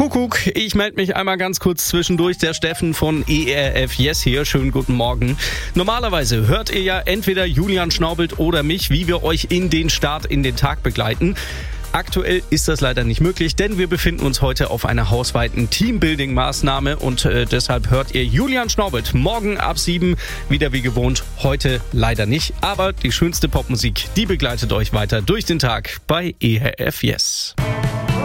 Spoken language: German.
Kuckuck, ich melde mich einmal ganz kurz zwischendurch. Der Steffen von ERF Yes hier. Schönen guten Morgen. Normalerweise hört ihr ja entweder Julian Schnaubelt oder mich, wie wir euch in den Start in den Tag begleiten. Aktuell ist das leider nicht möglich, denn wir befinden uns heute auf einer hausweiten Teambuilding-Maßnahme und deshalb hört ihr Julian Schnaubelt morgen ab 7 wieder wie gewohnt. Heute leider nicht, aber die schönste Popmusik, die begleitet euch weiter durch den Tag bei ERF Yes.